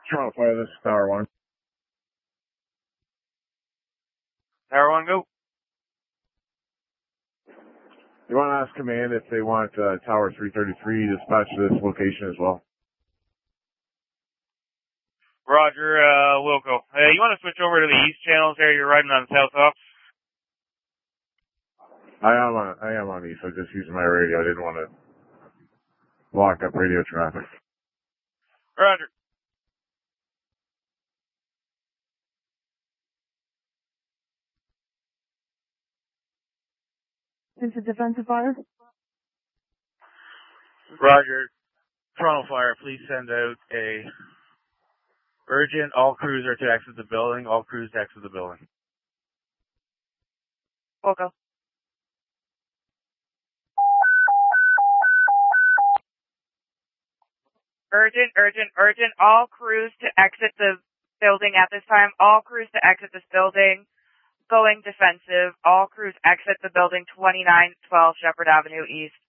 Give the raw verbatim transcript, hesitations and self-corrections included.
Toronto Fire, this is Tower one. Tower one, go. You want to ask command if they want uh, Tower three thirty-three dispatched to this location as well? Roger, uh, Wilco. Hey, you want to switch over to the east channels there? You're riding on south ops? I am on, I am on east. I'm just using my radio. I didn't want to block up radio traffic. Roger. Is it defensive fire? Roger. Toronto Fire, please send out a urgent, all crews are to exit the building, all crews to exit the building. Wilco. Urgent, urgent, urgent. All crews to exit the building at this time. All crews to exit this building. Going defensive. All crews exit the building twenty-nine twelve Shepherd Avenue East.